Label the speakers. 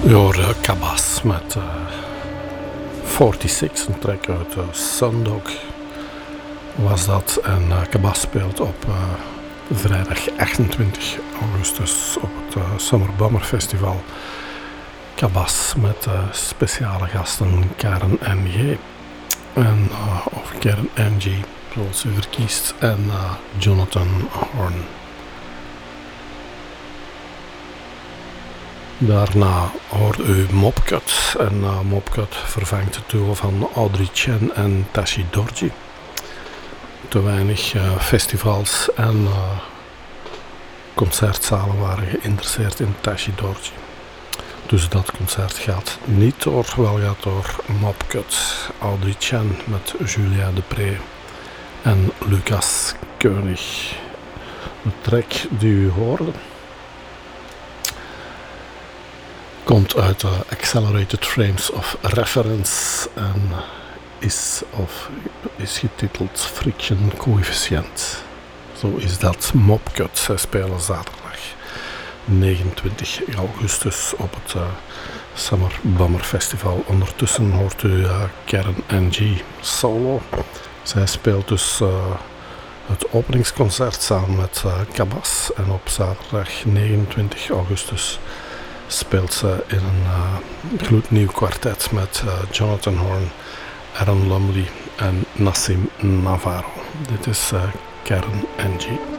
Speaker 1: hoorde Cabas met 46, een track uit Sundog was dat. En Cabas speelt op vrijdag 28 augustus op het Summer Bummer Festival. Cabas met speciale gasten Karen NG of Karen NG zoals u verkiest, en Jonathan Horn. Daarna hoorde u Mopcut en Mopcut vervangt het duo van Audrey Chen en Tashi Dorji. Te weinig festivals en concertzalen waren geïnteresseerd in Tashi Dorji. Dus dat concert gaat niet door, wel gaat door Mopcut, Audrey Chen met Julia Depree en Lucas Koenig. De track die u hoorde komt uit Accelerated Frames of Reference en is getiteld Friction Coefficient. Zo is dat Mopcut. Zij spelen zaterdag 29 augustus op het Summer Bummer Festival. Ondertussen hoort u Karen NG solo. Zij speelt dus het openingsconcert samen met Cabas. En op zaterdag 29 augustus speelt ze in een gloednieuw kwartet met Jonathan Horn, Aaron Lumley en Nassim Navarro. Dit is Karen NG.